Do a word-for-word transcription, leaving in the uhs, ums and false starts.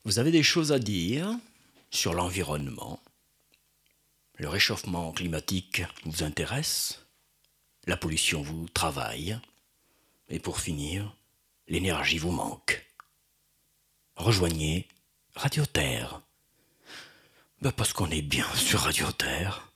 Vous avez des choses à dire sur l'environnement. Le réchauffement climatique vous intéresse. La pollution vous travaille. Et pour finir, l'énergie vous manque. Rejoignez Radio Terre. Ben parce qu'on est bien sur Radio Terre.